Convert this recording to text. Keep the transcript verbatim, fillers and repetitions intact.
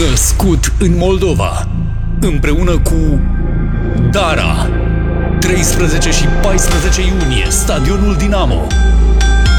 Născut în Moldova, împreună cu Dara, treisprezece și paisprezece iunie, Stadionul Dinamo.